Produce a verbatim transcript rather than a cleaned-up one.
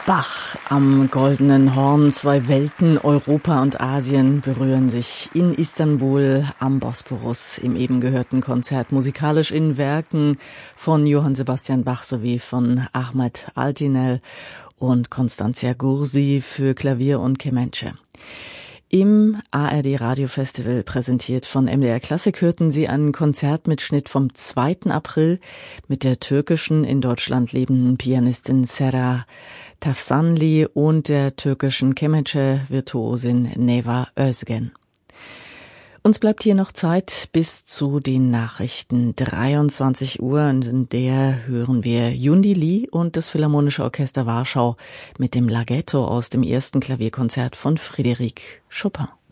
Bach am Goldenen Horn. Zwei Welten, Europa und Asien, berühren sich in Istanbul am Bosporus im eben gehörten Konzert. Musikalisch in Werken von Johann Sebastian Bach sowie von Ahmet Altinel und Constantia Gursi für Klavier und Kemençe. Im A R D Radio Festival, präsentiert von M D R Klassik, hörten Sie einen Konzertmitschnitt vom zweiten April mit der türkischen, in Deutschland lebenden Pianistin Sera Tafsanli und der türkischen Kemençe-Virtuosin Neva Özgen. Uns bleibt hier noch Zeit bis zu den Nachrichten. dreiundzwanzig Uhr, in der hören wir Yundi Lee und das Philharmonische Orchester Warschau mit dem Larghetto aus dem ersten Klavierkonzert von Frédéric Chopin.